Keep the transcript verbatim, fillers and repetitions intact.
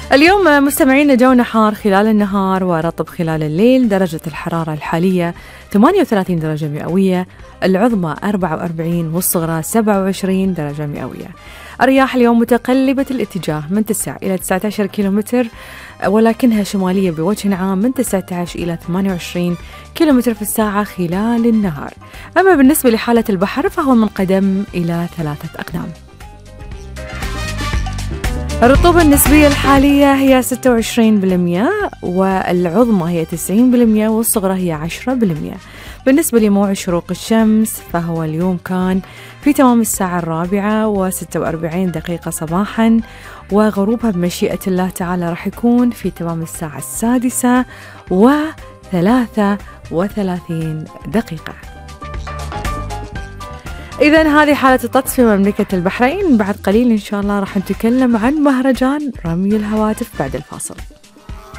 اليوم مستمعين جونا حار خلال النهار ورطب خلال الليل. درجة الحرارة الحالية ثمانية وثلاثين درجة مئوية، العظمى أربعة وأربعين والصغرى سبعة وعشرين درجة مئوية. الرياح اليوم متقلبة الاتجاه من تسعة إلى تسعة عشر كيلومتر، ولكنها شمالية بوجه عام من تسعة عشر إلى ثمانية وعشرين كيلومتر في الساعة خلال النهار. أما بالنسبة لحالة البحر فهو من قدم إلى ثلاثة أقدام. الرطوبة النسبية الحالية هي ستة وعشرين بالمئة، والعظمى هي تسعين بالمئة والصغرى هي عشرة بالمئة. بالنسبة لموعد شروق الشمس فهو اليوم كان في تمام الساعة الرابعة وستة وأربعين دقيقة صباحا، وغروبها بمشيئة الله تعالى راح يكون في تمام الساعة السادسة وثلاثة وثلاثين دقيقة. إذن هذه حالة الطقس في مملكة البحرين. بعد قليل إن شاء الله راح نتكلم عن مهرجان رمي الهواتف بعد الفاصل.